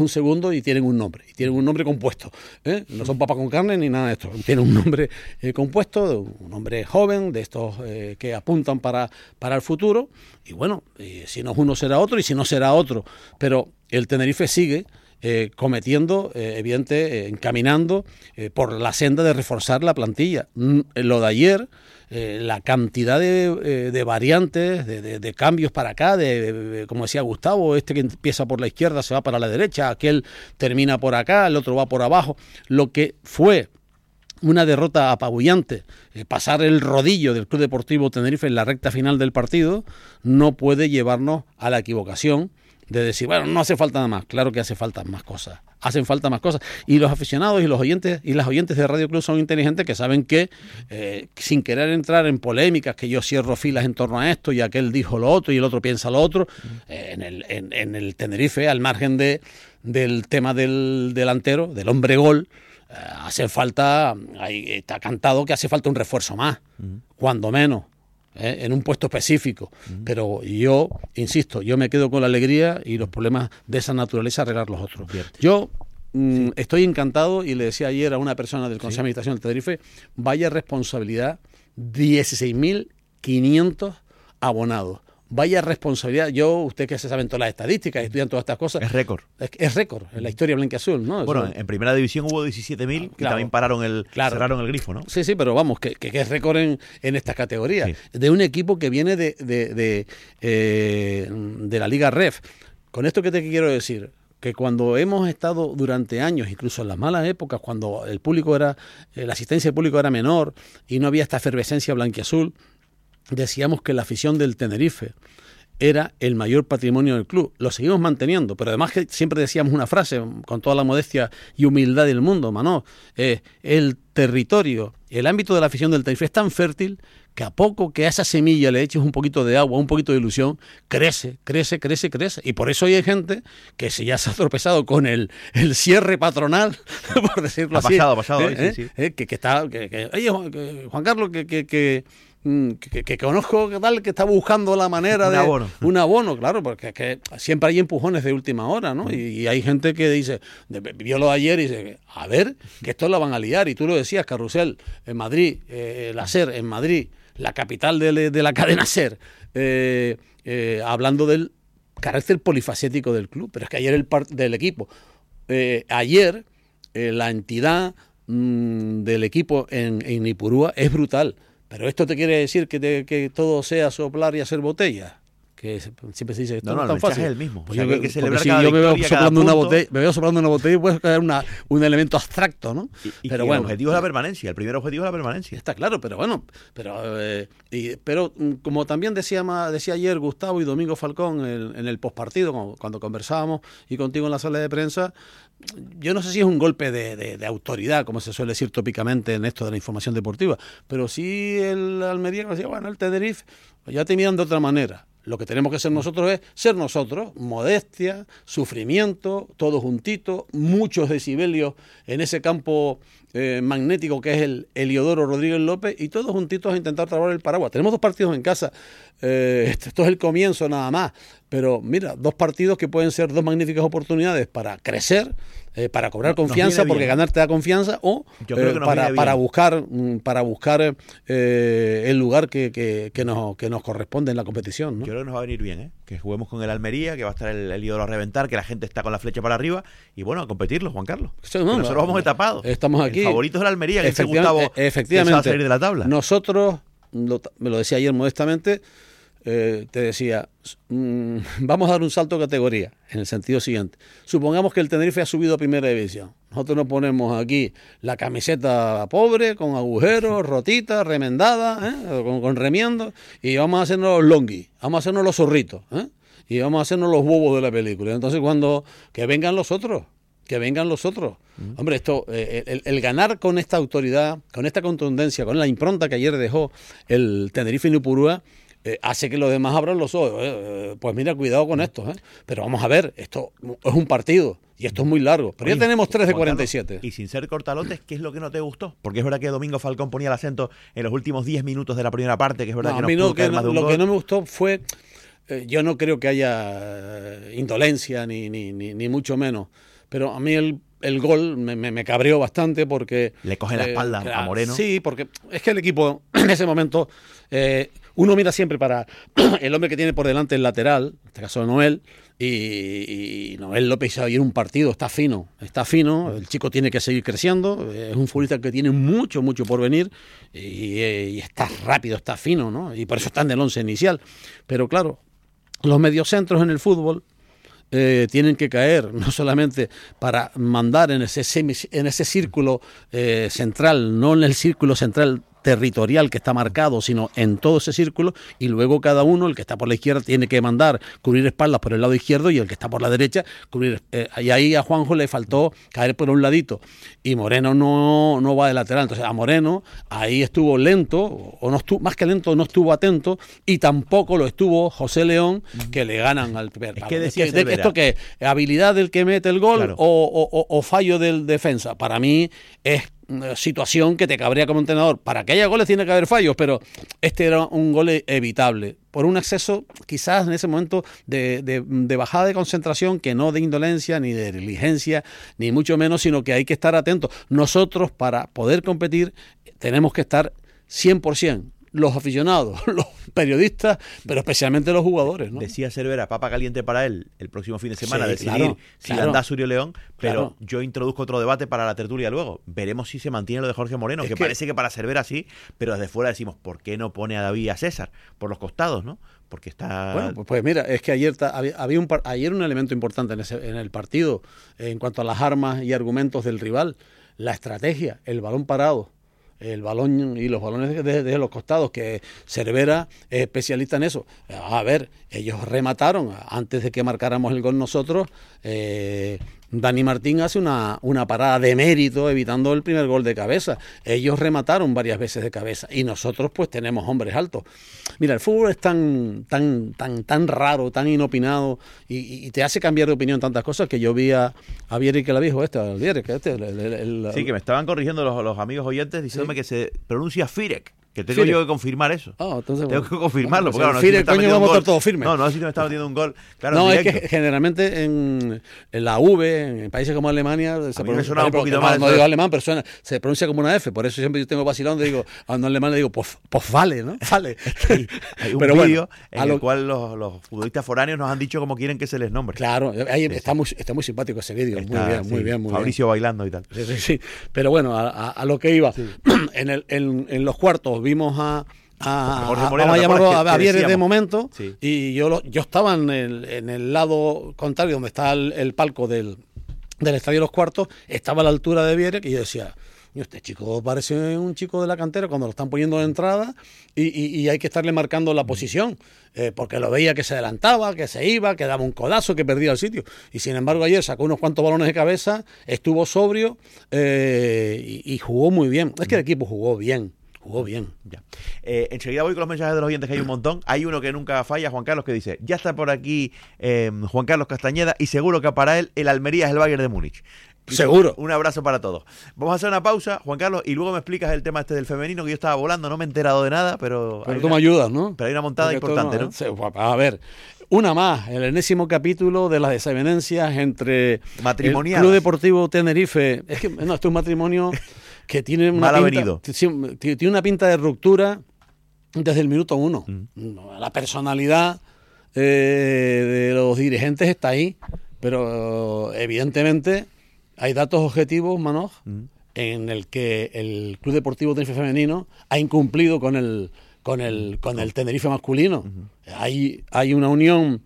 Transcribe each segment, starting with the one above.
un segundo y tienen un nombre compuesto, ¿eh? No son papas con carne ni nada de esto, tienen un nombre compuesto, un nombre joven, de estos que apuntan para el futuro, y bueno, si no es uno será otro, y si no será otro, pero el Tenerife sigue cometiendo, encaminando por la senda de reforzar la plantilla. Lo de ayer, la cantidad de variantes, de cambios para acá, como decía Gustavo, que empieza por la izquierda se va para la derecha, aquel termina por acá, el otro va por abajo, lo que fue una derrota apabullante, pasar el rodillo del Club Deportivo Tenerife en la recta final del partido, no puede llevarnos a la equivocación de decir, bueno, no hace falta nada más. Claro que hace falta más cosas. Hacen falta más cosas. Y los aficionados y los oyentes y las oyentes de Radio Club son inteligentes, que saben que, sin querer entrar en polémicas, que yo cierro filas en torno a esto y aquel dijo lo otro y el otro piensa lo otro, en el Tenerife, al margen del tema del delantero, del hombre gol, hace falta, ahí está cantado que hace falta un refuerzo más, cuando menos. En un puesto específico, pero yo insisto, yo me quedo con la alegría y los problemas de esa naturaleza arreglar los otros. Yo estoy encantado, y le decía ayer a una persona del Consejo de Administración del Tenerife, vaya responsabilidad, 16.500 abonados. Vaya responsabilidad. Usted que se saben todas las estadísticas, estudian todas estas cosas. Es récord. Es récord en la historia blanquiazul, ¿no? Bueno, en primera división hubo 17.000 y también cerraron el grifo, ¿no? Sí, pero vamos, que es récord en estas categorías. Sí. De un equipo que viene de la Liga Ref. Con esto, ¿qué te quiero decir? Que cuando hemos estado durante años, incluso en las malas épocas, cuando la asistencia del público era menor y no había esta efervescencia blanquiazul, decíamos que la afición del Tenerife era el mayor patrimonio del club. Lo seguimos manteniendo, pero además que siempre decíamos una frase, con toda la modestia y humildad del mundo, Manó, el territorio, el ámbito de la afición del Tenerife es tan fértil que a poco que a esa semilla le eches un poquito de agua, un poquito de ilusión, crece. Y por eso hay gente que ya se ha tropezado con el cierre patronal, por decirlo así. Ha pasado, sí. Oye, Juan Carlos, que conozco que está buscando la manera un abono, claro, porque es que siempre hay empujones de última hora, ¿no? Y hay gente que dice, vio lo de ayer y dice, a ver, que esto la van a liar. Y tú lo decías, Carrusel, en Madrid, la SER en Madrid, la capital de la cadena SER, hablando del carácter polifacético del club. Pero es que ayer del equipo, ayer la entidad del equipo en Ipurúa es brutal. Pero esto te quiere decir que todo sea soplar y hacer botellas, que siempre se dice esto no es tan fácil. Es el mismo. Pues hay que celebrar cada victoria, me veo soplando una botella y puede caer un elemento abstracto, ¿no? Pero bueno, el objetivo es la permanencia. El primer objetivo es la permanencia. Está claro, pero bueno, pero como también decía ayer Gustavo y Domingo Falcón en el postpartido, cuando conversábamos y contigo en la sala de prensa, yo no sé si es un golpe de autoridad, como se suele decir tópicamente en esto de la información deportiva, pero sí el Almería decía, bueno, el Tenerife ya te miran de otra manera. Lo que tenemos que ser nosotros es ser nosotros, modestia, sufrimiento, todos juntitos, muchos decibelios en ese campo magnético que es el Heliodoro Rodríguez López, y todos juntitos a intentar trabar el paraguas. Tenemos 2 partidos en casa, esto es el comienzo nada más, pero mira, 2 partidos que pueden ser 2 magníficas oportunidades para crecer, para cobrar confianza, porque ganar te da confianza, o para buscar el lugar que nos corresponde en la competición, ¿no? Yo creo que nos va a venir bien, que juguemos con el Almería, que va a estar el ídolo a reventar, que la gente está con la flecha para arriba, y bueno, a competirlo, Juan Carlos. Sí, no, nosotros vamos etapados. Estamos aquí. El favorito es el Almería, que dice Gustavo, efectivamente, va a salir de la tabla. Nosotros, me lo decía ayer modestamente, te decía, vamos a dar un salto de categoría, en el sentido siguiente. Supongamos que el Tenerife ha subido a primera división. Nosotros nos ponemos aquí la camiseta pobre, con agujeros, rotita, remendada, con remiendo, y vamos a hacernos los longuis, vamos a hacernos los zorritos, y vamos a hacernos los bobos de la película. Entonces, que vengan los otros. Hombre, esto, el ganar con esta autoridad, con esta contundencia, con la impronta que ayer dejó el Tenerife en Ipurúa, hace que los demás abran los ojos. Pues mira, cuidado con esto. Pero vamos a ver, esto es un partido y esto es muy largo. Pero ya tenemos 3 de 47. Y sin ser cortalotes, ¿qué es lo que no te gustó? Porque es verdad que Domingo Falcón ponía el acento en los últimos 10 minutos de la primera parte, que es verdad que nos pudo caer más de un gol. Lo que no me gustó fue... yo no creo que haya indolencia, ni mucho menos. pero a mí el gol me cabreó bastante porque... Le coge la espalda a Moreno. Sí, porque es que el equipo en ese momento, uno mira siempre para el hombre que tiene por delante el lateral, en este caso Noel, y Noel López hizo ayer un partido, está fino, el chico tiene que seguir creciendo, es un futbolista que tiene mucho por venir y está rápido, está fino, ¿no? Y por eso está en el 11 inicial. Pero claro, los mediocentros en el fútbol tienen que caer, no solamente para mandar en ese círculo central, no en el círculo central territorial que está marcado, sino en todo ese círculo, y luego cada uno, el que está por la izquierda tiene que mandar, cubrir espaldas por el lado izquierdo, y el que está por la derecha cubrir, y ahí a Juanjo le faltó caer por un ladito, y Moreno no va de lateral. Entonces a Moreno ahí estuvo lento, o no estuvo, más que lento, no estuvo atento, y tampoco lo estuvo José León, que le ganan al primer palo. ¿Esto qué? ¿Habilidad del que mete el gol, claro, o fallo del defensa? Para mí es situación que te cabrea como entrenador. Para que haya goles tiene que haber fallos, pero este era un gol evitable por un exceso quizás en ese momento de bajada de concentración, que no de indolencia ni de negligencia ni mucho menos, sino que hay que estar atentos. Nosotros, para poder competir, tenemos que estar 100%. Los aficionados, los periodistas, pero especialmente los jugadores, ¿no? Decía Cervera, papa caliente para él el próximo fin de semana, sí, decidir si anda Surio León, pero claro, yo introduzco otro debate para la tertulia luego. Veremos si se mantiene lo de Jorge Moreno, que parece que para Cervera sí, pero desde fuera decimos, ¿por qué no pone a David y a César? Por los costados, ¿no? Porque está... Bueno, pues mira, es que ayer había un elemento importante en el partido en cuanto a las armas y argumentos del rival, la estrategia, el balón parado. El balón y los balones de los costados, que Cervera es especialista en eso. A ver, ellos remataron antes de que marcáramos el gol nosotros. Dani Martín hace una parada de mérito evitando el primer gol de cabeza. Ellos remataron varias veces de cabeza y nosotros pues tenemos hombres altos. Mira, el fútbol es tan raro, tan inopinado y te hace cambiar de opinión tantas cosas, que yo vi a Vieri, que la dijo sí, que me estaban corrigiendo los amigos oyentes diciéndome que se pronuncia Firek. Que tengo yo que confirmar eso. Entonces, tengo que confirmarlo. Porque, Firek, coño, vamos a estar todo firme. No sé si me está metiendo un gol. Claro, no, es que generalmente en la V, en países como Alemania, se pronuncia un poquito más. No digo alemán, pero se pronuncia como una F. Por eso siempre yo tengo vacilando, digo, a un alemán le digo, pues vale, ¿no? Vale. Hay un vídeo en el cual los futbolistas foráneos nos han dicho cómo quieren que se les nombre. Claro, ahí está muy simpático ese vídeo. Muy bien. Fabricio bailando y tal. Sí. Pero bueno, a lo que iba. Sí. En los cuartos vimos a Vieri de momento, sí, y yo estaba en el lado contrario, donde está el palco del estadio de los cuartos, estaba a la altura de Vieri, y yo decía, este chico parece un chico de la cantera cuando lo están poniendo de entrada y hay que estarle marcando la posición, porque lo veía que se adelantaba, que se iba, que daba un codazo, que perdía el sitio, y sin embargo ayer sacó unos cuantos balones de cabeza, estuvo sobrio y jugó muy bien. Es que el equipo jugó bien. Ya. Enseguida voy con los mensajes de los oyentes, que hay un montón. Hay uno que nunca falla, Juan Carlos, que dice: ya está por aquí Juan Carlos Castañeda, y seguro que para él el Almería es el Bayern de Múnich. Seguro. Un abrazo para todos. Vamos a hacer una pausa, Juan Carlos, y luego me explicas el tema este del femenino, que yo estaba volando, no me he enterado de nada, pero tú me ayudas, ¿no? Pero hay una montada importante, ¿no? A ver, una más, el enésimo capítulo de las desavenencias entre el Club Deportivo Tenerife. Es que no, esto es un matrimonio que tiene tiene una pinta de ruptura desde el minuto 1. La personalidad de los dirigentes está ahí, pero evidentemente hay datos objetivos, Manoj, en el que el Club Deportivo Tenerife femenino ha incumplido con el Tenerife masculino. Hay una unión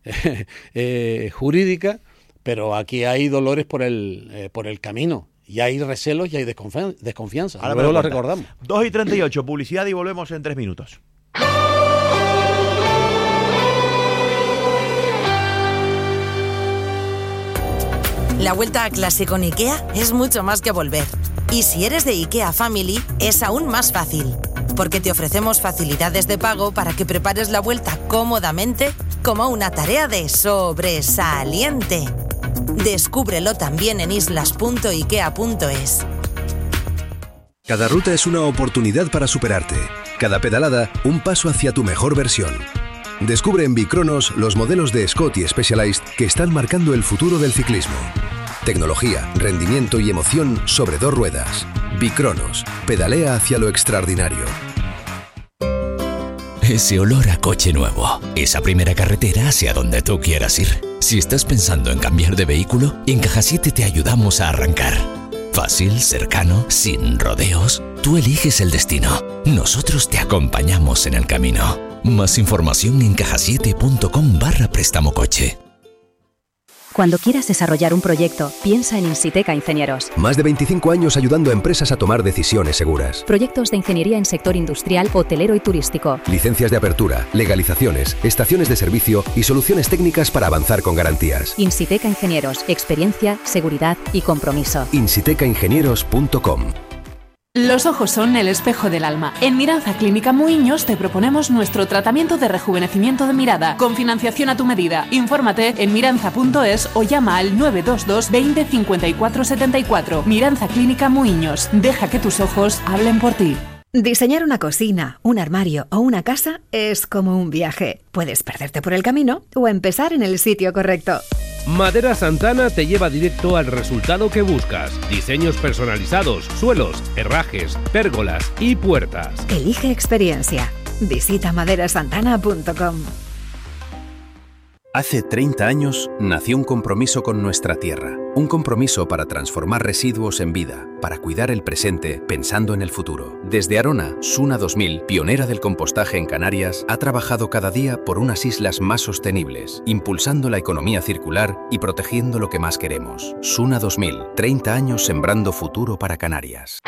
jurídica, pero aquí hay dolores por el camino. Y hay recelos y hay desconfianza. Ahora luego lo recordamos. 2:38, publicidad, y volvemos en 3 minutos. La vuelta a clase con IKEA es mucho más que volver. Y si eres de IKEA Family, es aún más fácil. Porque te ofrecemos facilidades de pago para que prepares la vuelta cómodamente, como una tarea de sobresaliente. Descúbrelo también en islas.ikea.es. Cada ruta es una oportunidad para superarte. Cada pedalada, un paso hacia tu mejor versión. Descubre en Bicronos los modelos de Scott y Specialized que están marcando el futuro del ciclismo. Tecnología, rendimiento y emoción sobre 2 ruedas. Bicronos. Pedalea hacia lo extraordinario. Ese olor a coche nuevo. Esa primera carretera hacia donde tú quieras ir. Si estás pensando en cambiar de vehículo, en Caja 7 te ayudamos a arrancar. Fácil, cercano, sin rodeos. Tú eliges el destino. Nosotros te acompañamos en el camino. Más información en cajasiete.com/préstamo coche. Cuando quieras desarrollar un proyecto, piensa en Insiteca Ingenieros. Más de 25 años ayudando a empresas a tomar decisiones seguras. Proyectos de ingeniería en sector industrial, hotelero y turístico. Licencias de apertura, legalizaciones, estaciones de servicio y soluciones técnicas para avanzar con garantías. Insiteca Ingenieros. Experiencia, seguridad y compromiso. insitecaingenieros.com. Los ojos son el espejo del alma. En Miranza Clínica Muiños te proponemos nuestro tratamiento de rejuvenecimiento de mirada, con financiación a tu medida. Infórmate en miranza.es o llama al 922 20 54 74. Miranza Clínica Muiños. Deja que tus ojos hablen por ti. Diseñar una cocina, un armario o una casa es como un viaje. Puedes perderte por el camino o empezar en el sitio correcto. Madera Santana te lleva directo al resultado que buscas. Diseños personalizados, suelos, herrajes, pérgolas y puertas. Elige experiencia. Visita maderasantana.com. Hace 30 años nació un compromiso con nuestra tierra. Un compromiso para transformar residuos en vida, para cuidar el presente pensando en el futuro. Desde Arona, Suna 2000, pionera del compostaje en Canarias, ha trabajado cada día por unas islas más sostenibles, impulsando la economía circular y protegiendo lo que más queremos. Suna 2000, 30 años sembrando futuro para Canarias.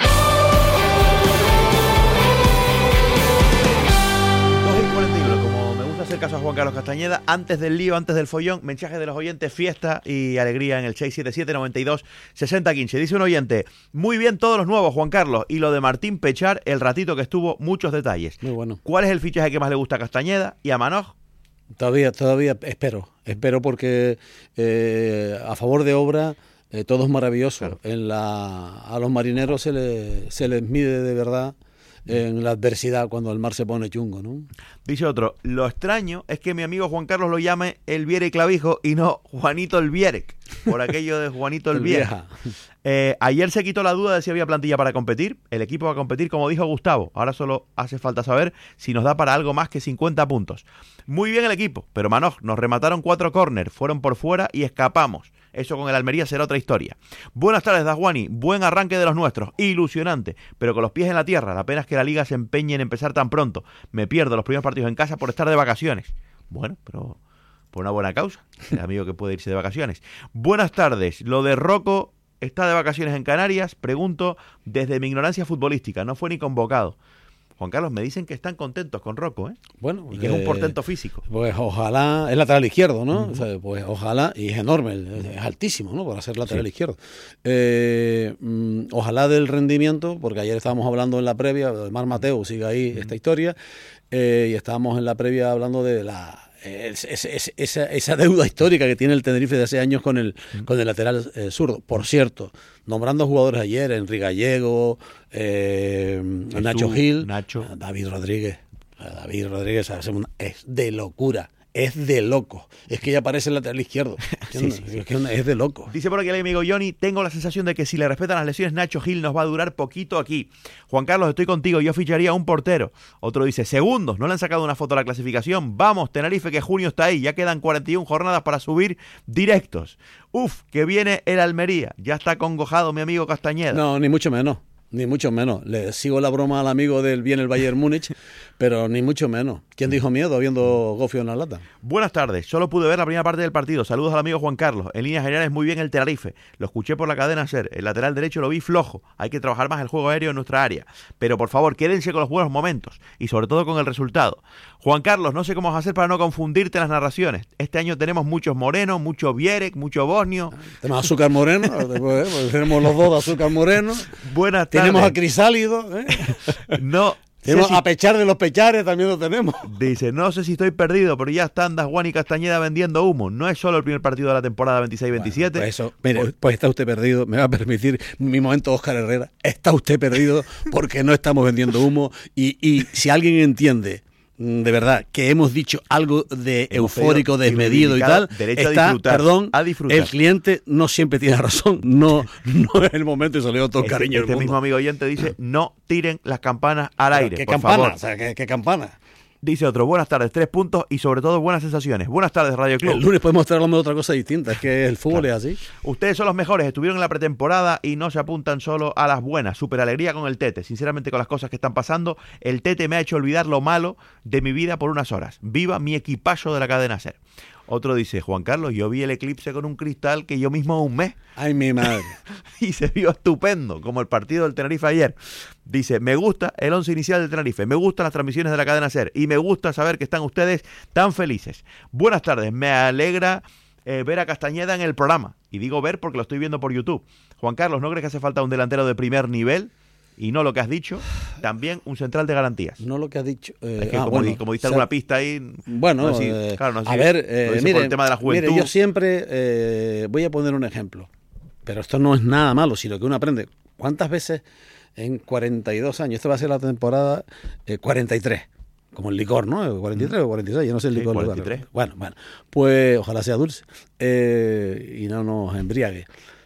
Hacer caso a Juan Carlos Castañeda, antes del lío, antes del follón, mensaje de los oyentes, fiesta y alegría en el 677-92-6015. Dice un oyente, muy bien todos los nuevos, Juan Carlos, y lo de Martín Pechar, el ratito que estuvo, muchos detalles. Muy bueno. ¿Cuál es el fichaje que más le gusta a Castañeda y a Manoj? Todavía espero porque a favor de obra todo es maravilloso. Claro. A los marineros se les mide de verdad en la adversidad cuando el mar se pone chungo, ¿no? Dice otro, lo extraño es que mi amigo Juan Carlos lo llame el Viere Clavijo y no Juanito el Vierec, por aquello de Juanito el Vieja. Ayer se quitó la duda de si había plantilla para competir. El equipo va a competir, como dijo Gustavo. Ahora solo hace falta saber si nos da para algo más que 50 puntos. Muy bien el equipo, pero Manoj, nos remataron 4 córner, fueron por fuera y escapamos. Eso con el Almería será otra historia. Buenas tardes, Dajuani. Buen arranque de los nuestros. Ilusionante, pero con los pies en la tierra. La pena es que la liga se empeñe en empezar tan pronto. Me pierdo los primeros partidos en casa por estar de vacaciones. Bueno, pero por una buena causa. El amigo que puede irse de vacaciones. Buenas tardes. Lo de Rocco está de vacaciones en Canarias. Pregunto desde mi ignorancia futbolística. No fue ni convocado. Juan Carlos, me dicen que están contentos con Rocco, ¿eh? Bueno, y que es un portento físico. Pues ojalá, es lateral izquierdo, ¿no? O sea, pues ojalá, y es enorme, es altísimo, ¿no? Para ser lateral izquierdo. Ojalá del rendimiento, porque ayer estábamos hablando en la previa, Mar Mateo sigue ahí esta historia, y estábamos en la previa hablando de esa deuda histórica que tiene el Tenerife de hace años con el lateral zurdo. Por cierto, nombrando jugadores ayer, Enrique Gallego, Nacho Gil, David Rodríguez, es de locura. Es de loco. Es que ya parece el lateral izquierdo. Es de loco. Dice por aquí el amigo Johnny, tengo la sensación de que si le respetan las lesiones, Nacho Gil nos va a durar poquito aquí. Juan Carlos, estoy contigo, yo ficharía a un portero. Otro dice, segundos, no le han sacado una foto a la clasificación. Vamos, Tenerife, que junio está ahí. Ya quedan 41 jornadas para subir directos. Uf, que viene el Almería. Ya está congojado mi amigo Castañeda. No, ni mucho menos. Ni mucho menos. Le sigo la broma al amigo del bien el Bayern Múnich, pero ni mucho menos. ¿Quién dijo miedo viendo gofio en la lata? Buenas tardes. Solo pude ver la primera parte del partido. Saludos al amigo Juan Carlos. En líneas generales, muy bien el Tenerife. Lo escuché por la cadena SER. El lateral derecho lo vi flojo. Hay que trabajar más el juego aéreo en nuestra área. Pero por favor, quédense con los buenos momentos y sobre todo con el resultado. Juan Carlos, no sé cómo vas a hacer para no confundirte en las narraciones. Este año tenemos muchos morenos, mucho Vierec, mucho bosnio. Tenemos azúcar moreno, tenemos los dos de azúcar moreno. Buenas tardes. Tenemos a Crisálido, No. Tenemos a Pechar de los Pechares, también lo tenemos. Dice, no sé si estoy perdido, pero ya están Juan y Castañeda vendiendo humo. No es solo el primer partido de la temporada 26-27. Bueno, pues está usted perdido. Me va a permitir mi momento Óscar Herrera. Está usted perdido porque no estamos vendiendo humo. Y si alguien entiende de verdad, que hemos dicho algo de eufórico, desmedido y tal, derecho está, a disfrutar. el cliente no siempre tiene razón, no es el momento y se lo digo todo el cariño del mundo. Mismo amigo oyente dice, no tiren las campanas al aire, ¿Qué por campana? favor. O sea, ¿qué campana? Dice otro, buenas tardes, 3 puntos y sobre todo buenas sensaciones. Buenas tardes, Radio Club. El lunes podemos estar hablando de otra cosa distinta, es que el fútbol es así. Ustedes son los mejores, estuvieron en la pretemporada y no se apuntan solo a las buenas. Súper alegría con el Tete. Sinceramente, con las cosas que están pasando, el Tete me ha hecho olvidar lo malo de mi vida por unas horas. Viva mi equipazo de la cadena SER. Otro dice, Juan Carlos, yo vi el eclipse con un cristal que yo mismo ahumé. Ay, mi madre. Y se vio estupendo, como el partido del Tenerife ayer. Dice, me gusta el 11 inicial del Tenerife, me gustan las transmisiones de la cadena SER y me gusta saber que están ustedes tan felices. Buenas tardes, me alegra ver a Castañeda en el programa. Y digo ver porque lo estoy viendo por YouTube. Juan Carlos, ¿no crees que hace falta un delantero de primer nivel? Y no lo que has dicho, también un central de garantías. No lo que has dicho. Es que como diste alguna pista ahí. Bueno, no sé a ver, mire, por el tema de la juventud. Mire, yo siempre voy a poner un ejemplo, pero esto no es nada malo, sino que uno aprende. ¿Cuántas veces en 42 años? Esta va a ser la temporada 43, como el licor, ¿no? 43 o 46, yo no sé el licor. 43. Bueno, pues ojalá sea dulce y no nos embriague.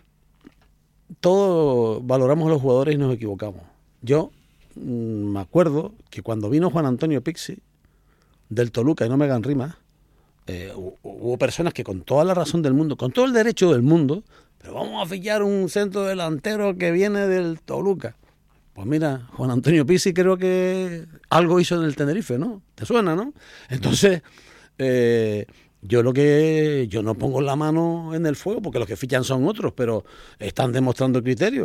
Todos valoramos a los jugadores y nos equivocamos. Yo me acuerdo que cuando vino Juan Antonio Pixi del Toluca, y no me hagan rimas, hubo personas que con toda la razón del mundo, con todo el derecho del mundo, pero vamos a fichar un centro delantero que viene del Toluca. Pues mira, Juan Antonio Pixi creo que algo hizo en el Tenerife, ¿no? ¿Te suena, no? Entonces, yo no pongo la mano en el fuego porque los que fichan son otros, pero están demostrando criterio.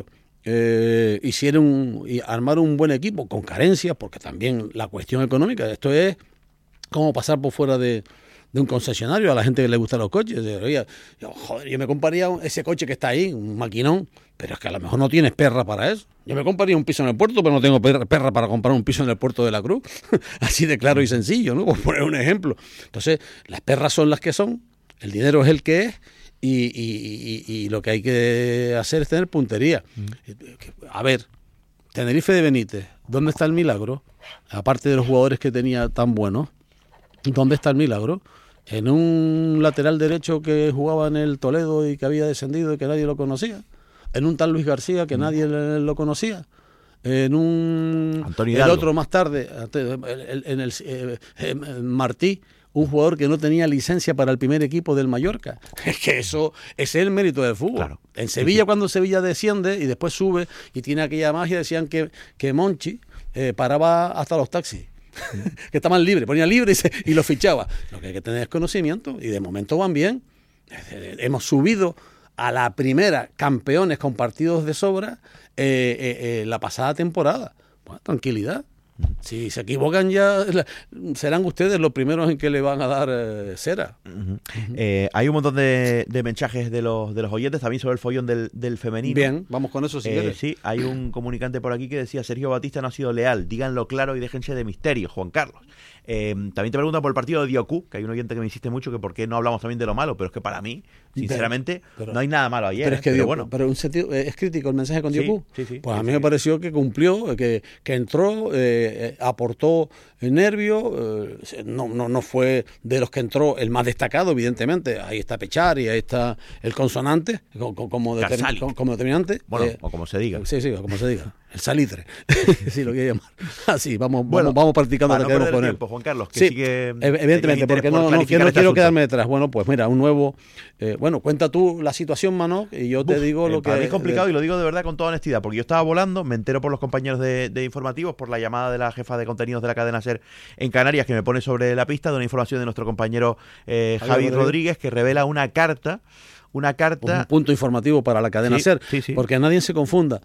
Y armaron un buen equipo con carencias, porque también la cuestión económica, esto es como pasar por fuera de un concesionario a la gente que le gustan los coches. Oye, yo me compraría ese coche que está ahí, un maquinón, pero es que a lo mejor no tienes perra para eso. Yo me compraría un piso en el puerto, pero no tengo perra para comprar un piso en el puerto de la Cruz. Así de claro y sencillo, ¿no? Por poner un ejemplo. Entonces, las perras son las que son, el dinero es el que es, y lo que hay que hacer es tener puntería. A ver, Tenerife de Benítez, ¿dónde está el milagro? Aparte de los jugadores que tenía tan buenos, ¿dónde está el milagro? En un lateral derecho que jugaba en el Toledo y que había descendido y que nadie lo conocía. En un tal Luis García que nadie lo conocía. En un... Antonio el otro más tarde, en el Martí, un jugador que no tenía licencia para el primer equipo del Mallorca. Es que eso es el mérito del fútbol. Claro. En Sevilla, cuando Sevilla desciende y después sube y tiene aquella magia, decían que Monchi paraba hasta los taxis. Que estaban libres, ponía libre y lo fichaba. Lo que hay que tener es conocimiento y de momento van bien. Hemos subido a la primera campeones con partidos de sobra la pasada temporada. Bueno, tranquilidad. Si se equivocan ya serán ustedes los primeros en que le van a dar cera. Hay un montón de mensajes de los oyentes también sobre el follón del femenino. Bien, vamos con eso si quieres. Sí, hay un comunicante por aquí que decía: Sergio Batista no ha sido leal, díganlo claro y déjense de misterio, Juan Carlos. También te preguntan por el partido de Diocú, que hay un oyente que me insiste mucho que por qué no hablamos también de lo malo, pero es que para mí, sinceramente, no hay nada malo ayer. Pero es que bueno. Pero en un sentido, es crítico el mensaje con Diocú. Sí, pues a mí me pareció que cumplió, que entró, aportó nervio, no fue de los que entró el más destacado, evidentemente. Ahí está Pechari, ahí está el consonante como determinante. Bueno, o como se diga. Sí, como se diga. El salitre, sí, lo quiero llamar. Así, vamos practicando para lo que queremos poner. Tiempo, Juan Carlos, que sí, sigue, evidentemente, porque no quiero quedarme detrás. Bueno, pues mira, un nuevo... cuenta tú la situación, Mano, y yo te digo lo que... Para mí es complicado y lo digo de verdad con toda honestidad, porque yo estaba volando, me entero por los compañeros de informativos, por la llamada de la jefa de contenidos de la cadena SER en Canarias, que me pone sobre la pista de una información de nuestro compañero Javi Rodríguez, que revela una carta... Un punto informativo para la cadena SER, sí. Porque nadie se confunda,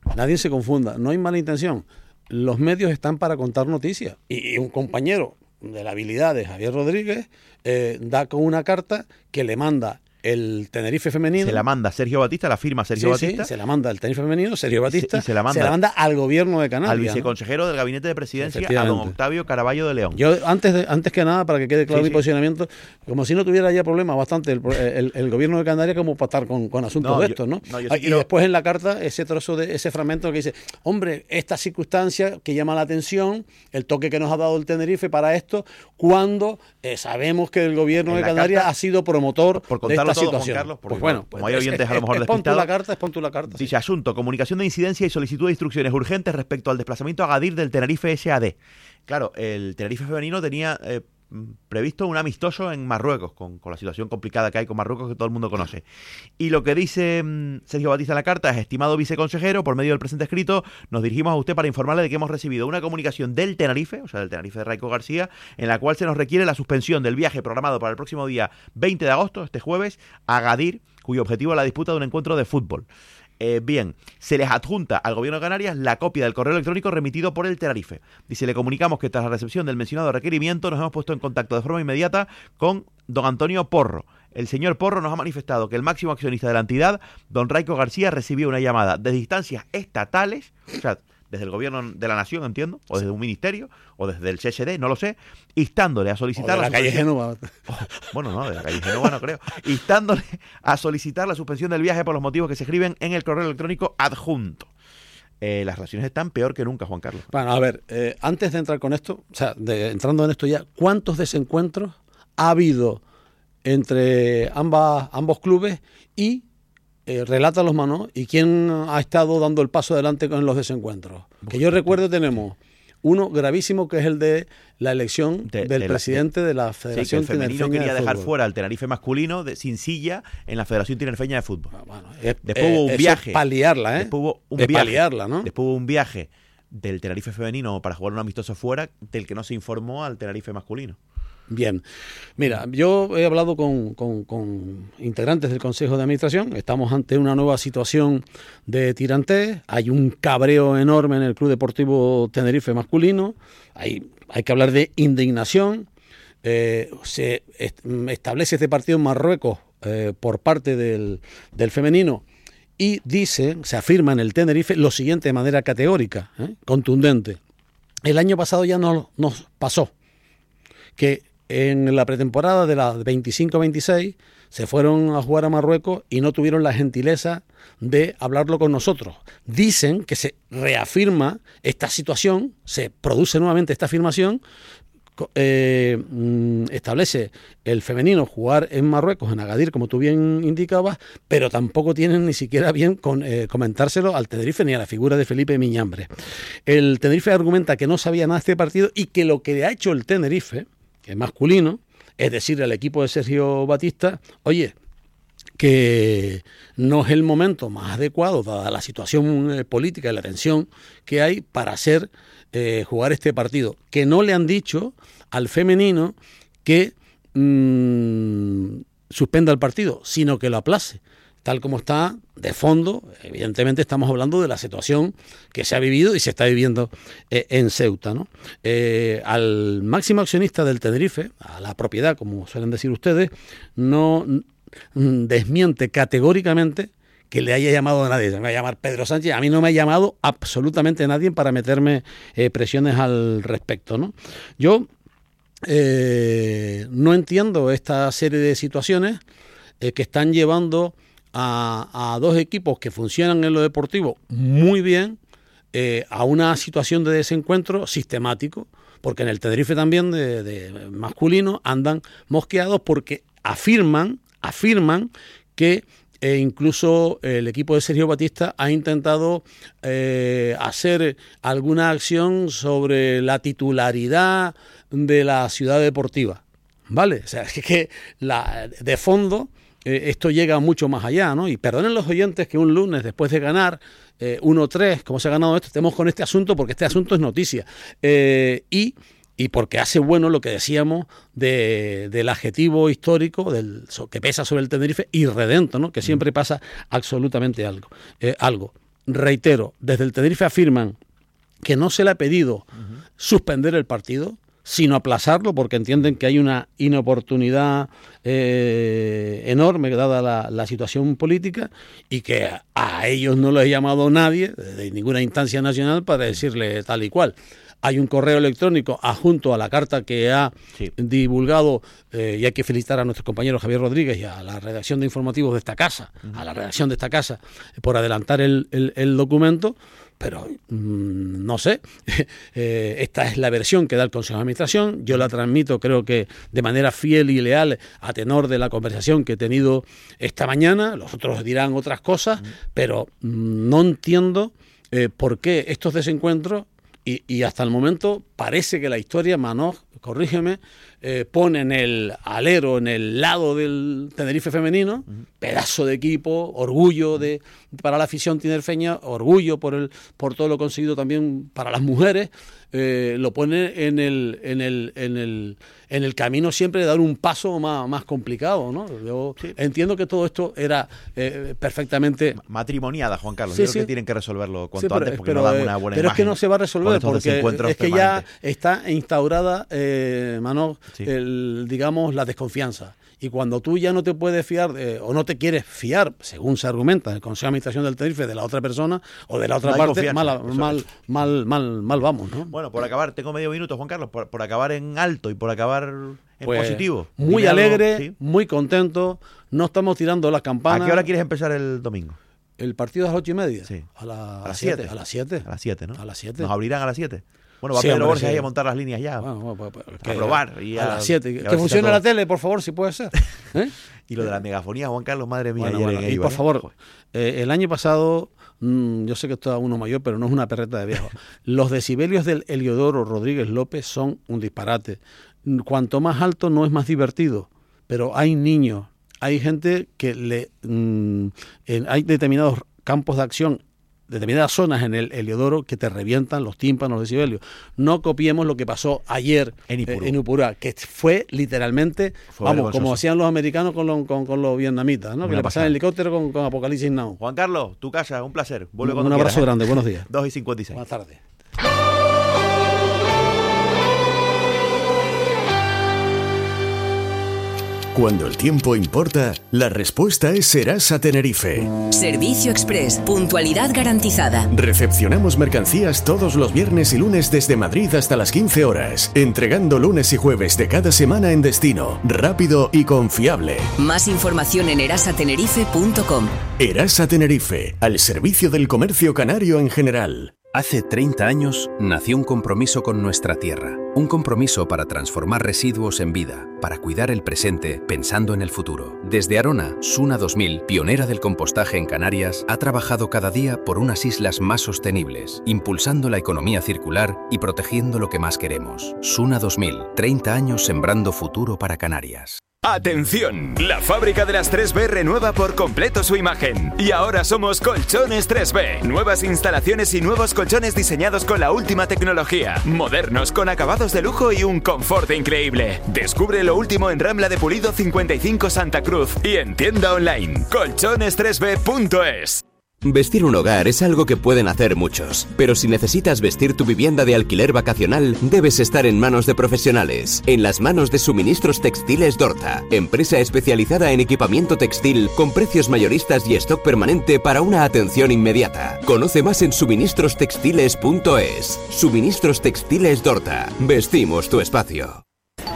no hay mala intención. Los medios están para contar noticias, y un compañero de la habilidad de Javier Rodríguez da con una carta que le manda el Tenerife femenino. Se la manda Sergio Batista, la firma Sergio Batista. Sí, se la manda al Tenerife femenino, Sergio Batista. Y se la manda al gobierno de Canarias. Al viceconsejero del Gabinete de Presidencia, a don Octavio Caraballo de León. Yo, antes que nada, para que quede claro mi posicionamiento, como si no tuviera ya problemas bastante el gobierno de Canarias como para estar con asuntos de estos, ¿no? Y después en la carta, ese trozo de ese fragmento que dice, hombre, esta circunstancia que llama la atención, el toque que nos ha dado el Tenerife para esto, cuando sabemos que el gobierno de Canarias ha sido promotor de esta situación. Carlos, pues bueno, como hay oyentes a lo mejor despistados. Pon tú la carta. Dice, asunto, comunicación de incidencia y solicitud de instrucciones urgentes respecto al desplazamiento a Agadir del Tenerife SAD. Claro, el Tenerife femenino tenía previsto un amistoso en Marruecos, con la situación complicada que hay con Marruecos que todo el mundo conoce. Y lo que dice Sergio Batista en la carta es, estimado viceconsejero, por medio del presente escrito, nos dirigimos a usted para informarle de que hemos recibido una comunicación del Tenerife, o sea, del Tenerife de Raico García, en la cual se nos requiere la suspensión del viaje programado para el próximo día 20 de agosto, este jueves, a Agadir, cuyo objetivo es la disputa de un encuentro de fútbol. Bien, se les adjunta al Gobierno de Canarias la copia del correo electrónico remitido por el Tenerife. Dice, le comunicamos que tras la recepción del mencionado requerimiento nos hemos puesto en contacto de forma inmediata con don Antonio Porro. El señor Porro nos ha manifestado que el máximo accionista de la entidad, don Raico García, recibió una llamada desde instancias estatales, o sea, desde el Gobierno de la Nación, entiendo, o desde un ministerio, o desde el CSD, no lo sé, instándole a solicitar... O de la calle Génova. Bueno, no, de la calle Génova no creo. Instándole a solicitar la suspensión del viaje por los motivos que se escriben en el correo electrónico adjunto. Las relaciones están peor que nunca, Juan Carlos. Bueno, a ver, antes de entrar con esto, o sea, entrando en esto ya, ¿cuántos desencuentros ha habido entre ambos clubes y... relátalos, mano, y quién ha estado dando el paso adelante con los desencuentros? Que yo recuerdo tenemos uno gravísimo, que es el de la elección del presidente de la Federación el femenino Tinerfeña quería de dejar Fútbol. fuera al Tenerife masculino sin silla en la Federación Tinerfeña de Fútbol. Bueno, después hubo un viaje. Para liarla, Después hubo un viaje. Paliarla, ¿no? Después hubo un viaje del Tenerife femenino para jugar un amistoso fuera, del que no se informó al Tenerife masculino. Bien, mira, yo he hablado con integrantes del Consejo de Administración, estamos ante una nueva situación de tirantez, hay un cabreo enorme en el Club Deportivo Tenerife masculino, hay que hablar de indignación, se establece este partido en Marruecos por parte del femenino y se afirma en el Tenerife lo siguiente de manera categórica, contundente. El año pasado ya nos pasó que en la pretemporada de la 25-26 se fueron a jugar a Marruecos y no tuvieron la gentileza de hablarlo con nosotros. Dicen que se reafirma esta situación, se produce nuevamente esta afirmación, establece el femenino jugar en Marruecos, en Agadir, como tú bien indicabas, pero tampoco tienen ni siquiera bien comentárselo al Tenerife ni a la figura de Felipe Miñambre. El Tenerife argumenta que no sabía nada de este partido y que lo que ha hecho el Tenerife, que es masculino, es decir, al equipo de Sergio Batista, oye, que no es el momento más adecuado, dada la situación política y la tensión que hay, para jugar este partido. Que no le han dicho al femenino que suspenda el partido, sino que lo aplace. Tal como está de fondo, evidentemente estamos hablando de la situación que se ha vivido y se está viviendo en Ceuta, ¿no? Al máximo accionista del Tenerife, a la propiedad, como suelen decir ustedes, no desmiente categóricamente que le haya llamado a nadie. Se me va a llamar Pedro Sánchez, a mí no me ha llamado absolutamente nadie para meterme presiones al respecto, ¿no? Yo no entiendo esta serie de situaciones que están llevando a dos equipos que funcionan en lo deportivo muy bien a una situación de desencuentro sistemático, porque en el Tenerife también de masculino andan mosqueados porque afirman que incluso el equipo de Sergio Batista ha intentado hacer alguna acción sobre la titularidad de la ciudad deportiva, ¿vale? O sea, es que de fondo esto llega mucho más allá, ¿no? Y perdonen los oyentes que un lunes, después de ganar 1-3, como se ha ganado esto, estemos con este asunto, porque este asunto es noticia. Y porque hace bueno lo que decíamos del adjetivo histórico que pesa sobre el Tenerife, irredento, ¿no? Que siempre pasa absolutamente algo. Reitero, desde el Tenerife afirman que no se le ha pedido suspender el partido, sino aplazarlo porque entienden que hay una inoportunidad enorme dada la situación política y que a ellos no les ha llamado nadie de ninguna instancia nacional para decirle tal y cual. Hay un correo electrónico adjunto a la carta que ha divulgado, y hay que felicitar a nuestro compañero Javier Rodríguez y a la redacción de informativos de esta casa, por adelantar el documento, pero no sé, esta es la versión que da el Consejo de Administración, yo la transmito creo que de manera fiel y leal a tenor de la conversación que he tenido esta mañana, los otros dirán otras cosas, pero no entiendo por qué estos desencuentros. Y hasta el momento parece que la historia, Manoj, corrígeme, pone en el alero, en el lado del Tenerife femenino, pedazo de equipo, orgullo para la afición tinerfeña, orgullo por todo lo conseguido también para las mujeres, lo pone en el camino siempre de dar un paso más complicado, ¿no? Yo entiendo que todo esto era perfectamente matrimoniada, Juan Carlos. Yo creo que tienen que resolverlo cuanto antes porque no dan una buena pero imagen. Es que no se va a resolver porque es que ya está instaurada, Manoj, digamos, la desconfianza. Y cuando tú ya no te puedes fiar o no te quieres fiar, según se argumenta en el Consejo de Administración del Tenerife, de la otra persona o de la otra parte, mal vamos, ¿no? Bueno, por acabar, tengo medio minuto, Juan Carlos, por acabar en alto y por acabar en positivo. Muy alegre, muy contento, no estamos tirando las campanas. ¿A qué hora quieres empezar el domingo? El partido es a las 8:30. Sí. A las 7. A las 7. A las 7, ¿no? A las 7. ¿Nos abrirán a las 7? Bueno, va Pedro Borges ahí a montar las líneas ya. Bueno, a probar. Y a las 7. Que funcione la tele, por favor, si puede ser. Y lo de la megafonía, Juan Carlos, madre mía. Y por favor, el año pasado, yo sé que esto es uno mayor, pero no es una perreta de viejo. Los decibelios del Heliodoro Rodríguez López son un disparate. Cuanto más alto no es más divertido, pero hay niños, hay gente que hay determinados campos de acción, determinadas zonas en el Heliodoro que te revientan los tímpanos, los decibelios. No copiemos lo que pasó ayer en Upurá, que fue literalmente, como hacían los americanos con los vietnamitas, ¿no? Que le pasaban el helicóptero con Apocalipsis Now. Juan Carlos, tu casa, un placer. Vuelve cuando un abrazo quieras, grande, buenos días. 2:56. Buenas tardes. Cuando el tiempo importa, la respuesta es Serasa Tenerife. Servicio Express, puntualidad garantizada. Recepcionamos mercancías todos los viernes y lunes desde Madrid hasta las 15 horas, entregando lunes y jueves de cada semana en destino, rápido y confiable. Más información en erasatenerife.com. Erasa Tenerife, al servicio del comercio canario en general. Hace 30 años nació un compromiso con nuestra tierra, un compromiso para transformar residuos en vida, para cuidar el presente pensando en el futuro. Desde Arona, Suna 2000, pionera del compostaje en Canarias, ha trabajado cada día por unas islas más sostenibles, impulsando la economía circular y protegiendo lo que más queremos. Suna 2000, 30 años sembrando futuro para Canarias. ¡Atención! La fábrica de las 3B renueva por completo su imagen. Y ahora somos Colchones 3B. Nuevas instalaciones y nuevos colchones diseñados con la última tecnología. Modernos, con acabados de lujo y un confort increíble. Descubre lo último en Rambla de Pulido 55 Santa Cruz y en tienda online colchones3b.es. Vestir un hogar es algo que pueden hacer muchos, pero si necesitas vestir tu vivienda de alquiler vacacional, debes estar en manos de profesionales, en las manos de Suministros Textiles Dorta, empresa especializada en equipamiento textil con precios mayoristas y stock permanente para una atención inmediata. Conoce más en suministrostextiles.es. Suministros Textiles Dorta. Vestimos tu espacio.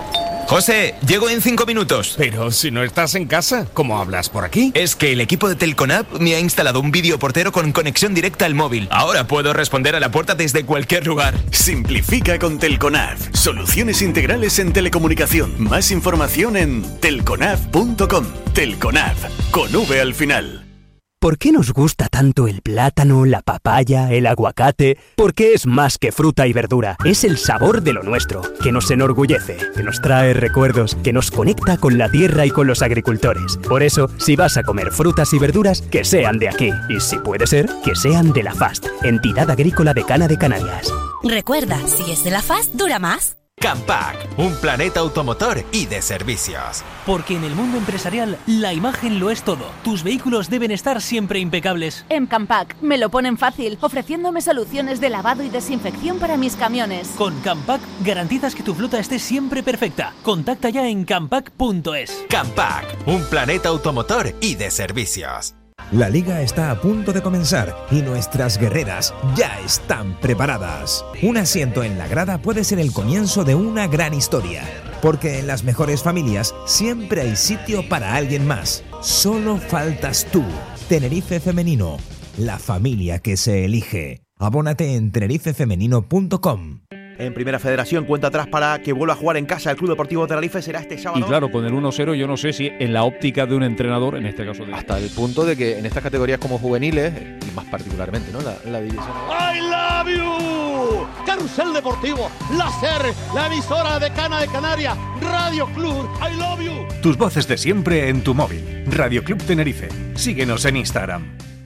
José, llego en 5 minutos. Pero si no estás en casa, ¿cómo hablas por aquí? Es que el equipo de Telconav me ha instalado un videoportero con conexión directa al móvil. Ahora puedo responder a la puerta desde cualquier lugar. Simplifica con Telconav. Soluciones integrales en telecomunicación. Más información en telconav.com. Telconav, con V al final. ¿Por qué nos gusta tanto el plátano, la papaya, el aguacate? Porque es más que fruta y verdura. Es el sabor de lo nuestro, que nos enorgullece, que nos trae recuerdos, que nos conecta con la tierra y con los agricultores. Por eso, si vas a comer frutas y verduras, que sean de aquí. Y si puede ser, que sean de la FAST, Entidad Agrícola Decana de Canarias. Recuerda, si es de la FAST, dura más. Campac, un planeta automotor y de servicios. Porque en el mundo empresarial la imagen lo es todo. Tus vehículos deben estar siempre impecables. En Campac me lo ponen fácil, ofreciéndome soluciones de lavado y desinfección para mis camiones. Con Campac garantizas que tu flota esté siempre perfecta. Contacta ya en campac.es. Campac, un planeta automotor y de servicios. La liga está a punto de comenzar y nuestras guerreras ya están preparadas. Un asiento en la grada puede ser el comienzo de una gran historia, porque en las mejores familias siempre hay sitio para alguien más. Solo faltas tú. Tenerife Femenino, la familia que se elige. Abónate en tenerifefemenino.com. En Primera Federación, cuenta atrás para que vuelva a jugar en casa el Club Deportivo Tenerife. Será este sábado. Y claro, con el 1-0 yo no sé si en la óptica de un entrenador, en este caso hasta el punto de que en estas categorías como juveniles, y más particularmente, ¿no? La división. I love you. Carrusel Deportivo, la SER, la emisora de Cana de Canarias, Radio Club, I love you. Tus voces de siempre en tu móvil. Radio Club Tenerife. Síguenos en Instagram.